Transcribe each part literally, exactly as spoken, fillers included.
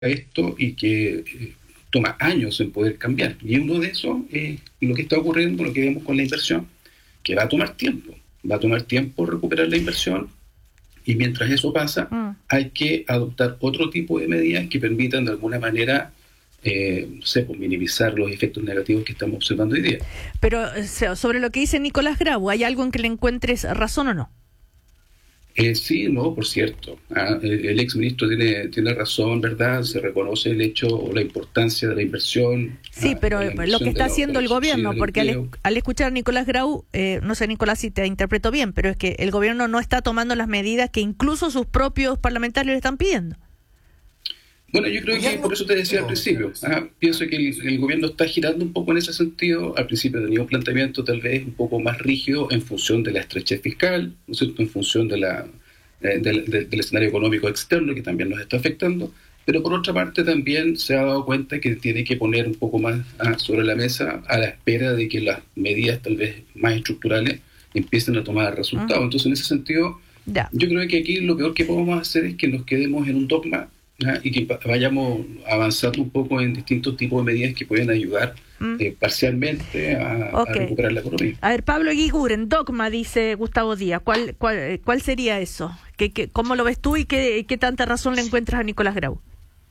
esto y que eh, toma años en poder cambiar. Y uno de esos es lo que está ocurriendo, lo que vemos con la inversión, que va a tomar tiempo. Va a tomar tiempo recuperar la inversión y mientras eso pasa mm. hay que adoptar otro tipo de medidas que permitan de alguna manera eh, no sé, pues minimizar los efectos negativos que estamos observando hoy día. Pero sobre lo que dice Nicolás Grau, ¿hay algo en que le encuentres razón o no? Eh, sí, no, por cierto. Ah, el, el exministro tiene, tiene razón, ¿verdad? Se reconoce el hecho o la importancia de la inversión. Sí, ah, pero inversión lo que está haciendo el gobierno, porque al, al escuchar a Nicolás Grau, eh, no sé, Nicolás, si te interpreto bien, pero es que el gobierno no está tomando las medidas que incluso sus propios parlamentarios le están pidiendo. Bueno, yo creo que por eso te decía al principio, ah, pienso que el, el gobierno está girando un poco en ese sentido. Al principio tenía un planteamiento tal vez un poco más rígido en función de la estrechez fiscal, ¿no es cierto?, en función de la, eh, de, de, del escenario económico externo que también nos está afectando, pero por otra parte también se ha dado cuenta que tiene que poner un poco más ah, sobre la mesa a la espera de que las medidas tal vez más estructurales empiecen a tomar resultados. Uh-huh. Entonces, en ese sentido, yeah. yo creo que aquí lo peor que podemos hacer es que nos quedemos en un dogma y que vayamos avanzando un poco en distintos tipos de medidas que pueden ayudar mm. eh, parcialmente a, okay. a recuperar la economía. A ver, Pablo Eguiguren, dogma, dice Gustavo Díaz. ¿Cuál cuál, cuál sería eso? ¿Qué, qué, ¿Cómo lo ves tú y qué, qué tanta razón le encuentras a Nicolás Grau?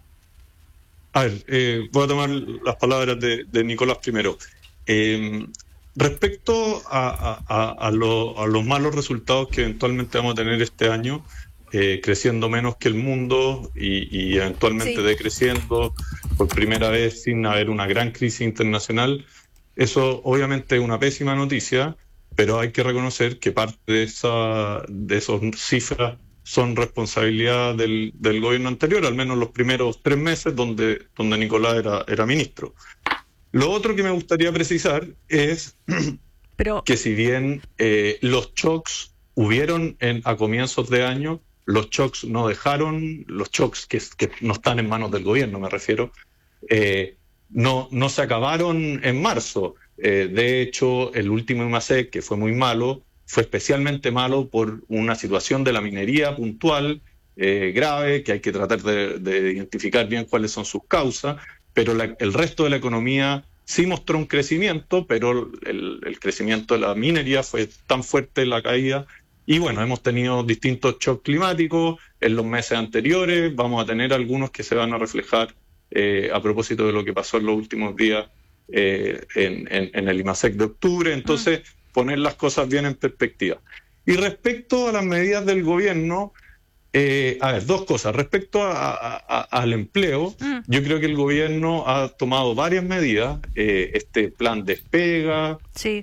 A ver, eh, voy a tomar las palabras de, de Nicolás primero. Eh, respecto a, a, a, lo, a los malos resultados que eventualmente vamos a tener este año, Eh, creciendo menos que el mundo y, y eventualmente sí. decreciendo por primera vez sin haber una gran crisis internacional, eso obviamente es una pésima noticia, pero hay que reconocer que parte de esa de esas cifras son responsabilidad del, del gobierno anterior, al menos los primeros tres meses donde, donde Nicolás era, era ministro. Lo otro que me gustaría precisar es pero... que si bien eh, los shocks hubieron en, a comienzos de año, los shocks no dejaron, los shocks que, que no están en manos del gobierno, me refiero, eh, no, no se acabaron en marzo. Eh, de hecho, el último IMASEC, que fue muy malo, fue especialmente malo por una situación de la minería puntual, eh, grave, que hay que tratar de, de identificar bien cuáles son sus causas, pero la, el resto de la economía sí mostró un crecimiento, pero el, el crecimiento de la minería fue tan fuerte la caída. Y bueno, hemos tenido distintos shocks climáticos en los meses anteriores, vamos a tener algunos que se van a reflejar eh, a propósito de lo que pasó en los últimos días eh, en, en, en el IMASEC de octubre, entonces mm. poner las cosas bien en perspectiva. Y respecto a las medidas del gobierno, eh, a ver, dos cosas. Respecto a, a, a, al empleo, mm. yo creo que el gobierno ha tomado varias medidas, eh, este plan Despega, sí.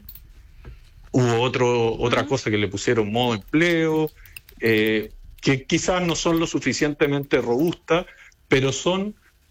Hubo otro, otra uh-huh. cosa que le pusieron modo empleo, eh, que quizás no son lo suficientemente robustas, pero son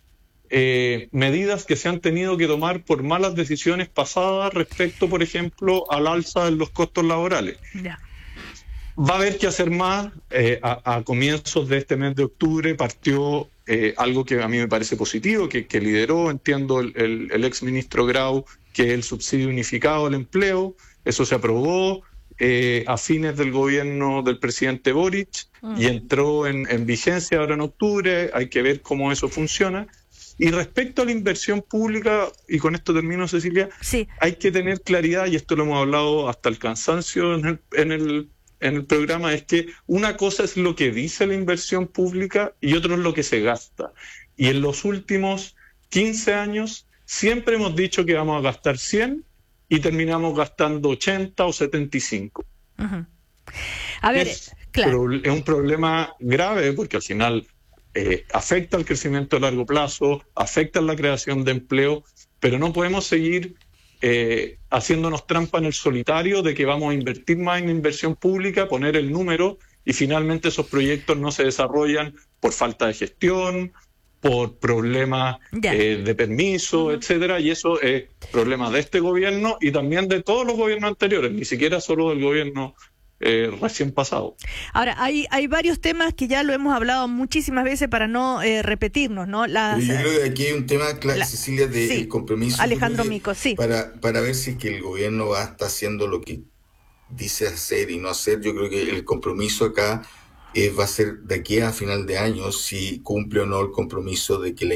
eh, medidas que se han tenido que tomar por malas decisiones pasadas respecto, por ejemplo, al alza en los costos laborales. Yeah. Va a haber que hacer más. Eh, a, a comienzos de este mes de octubre partió eh, algo que a mí me parece positivo, que, que lideró, entiendo, el, el, el exministro Grau, que es el subsidio unificado al empleo. Eso se aprobó eh, a fines del gobierno del presidente Boric mm. y entró en, en vigencia ahora en octubre. Hay que ver cómo eso funciona. Y respecto a la inversión pública, y con esto termino, Cecilia, sí. hay que tener claridad, y esto lo hemos hablado hasta el cansancio en el, en el, en el programa, es que una cosa es lo que dice la inversión pública y otro es lo que se gasta. Y en los últimos quince años siempre hemos dicho que vamos a gastar cien y terminamos gastando ochenta o setenta y cinco. Uh-huh. A ver, es, claro. Es un problema grave porque al final eh, afecta al crecimiento a largo plazo, afecta a la creación de empleo, pero no podemos seguir eh, haciéndonos trampa en el solitario de que vamos a invertir más en inversión pública, poner el número y finalmente esos proyectos no se desarrollan por falta de gestión, por problemas eh, de permiso, uh-huh. etcétera, y eso es problema de este gobierno y también de todos los gobiernos anteriores, ni siquiera solo del gobierno eh, recién pasado. Ahora, hay hay varios temas que ya lo hemos hablado muchísimas veces para no eh, repetirnos, ¿no? Las, Pero yo creo que aquí hay un tema, claro, la, Cecilia, de sí, el compromiso. Alejandro Mico, sí. Para, para ver si es que el gobierno va a estar haciendo lo que dice hacer y no hacer. Yo creo que el compromiso acá eh, va a ser de aquí a final de año si cumple o no el compromiso de que la